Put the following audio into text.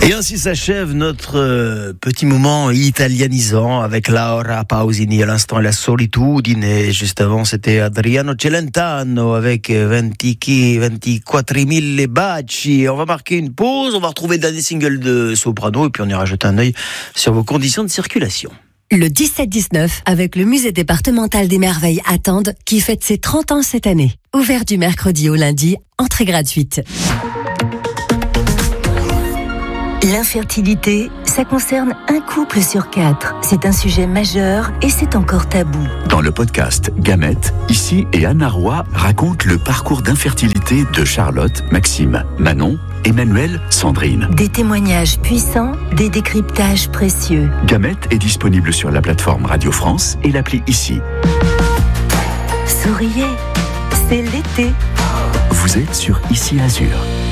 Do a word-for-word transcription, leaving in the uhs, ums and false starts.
Et ainsi s'achève notre euh, petit moment italianisant avec Laura Pausini à l'instant et la solitudine. Et juste avant, c'était Adriano Celentano avec vingt-quatre mille baci. On va marquer une pause, on va retrouver le dernier single de Soprano et puis on ira jeter un œil sur vos conditions de circulation. Le dix-sept dix-neuf, avec le musée départemental des merveilles à Tende, qui fête ses trente ans cette année. Ouvert du mercredi au lundi, entrée gratuite. L'infertilité, ça concerne un couple sur quatre. C'est un sujet majeur et c'est encore tabou. Dans le podcast Gamètes, Ici et Anna Roy racontent le parcours d'infertilité de Charlotte, Maxime, Manon, Emmanuel, Sandrine. Des témoignages puissants, des décryptages précieux. Gamètes est disponible sur la plateforme Radio France et l'appli Ici. Souriez, c'est l'été. Vous êtes sur Ici Azur.